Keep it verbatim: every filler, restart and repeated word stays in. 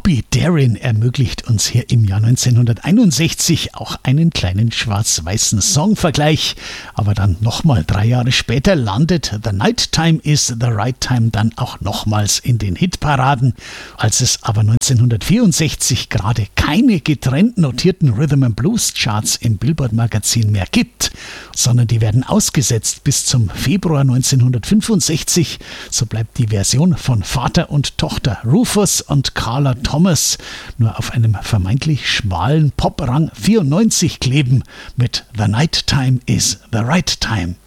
Bobby Darin ermöglicht uns hier im Jahr neunzehnhunderteinundsechzig auch einen kleinen schwarz-weißen Songvergleich. Aber dann nochmal drei Jahre später landet The Night Time is the Right Time dann auch nochmals in den Hitparaden. Als es aber neunzehnhundertvierundsechzig gerade keine getrennt notierten Rhythm and Blues Charts im Billboard-Magazin mehr gibt, sondern die werden ausgesetzt bis zum Februar neunzehnhundertfünfundsechzig, so bleibt die Version von Vater und Tochter Rufus und Carla Thomas nur auf einem vermeintlich schmalen Pop-Rang vierundneunzig kleben mit The Night Time is the Right Time.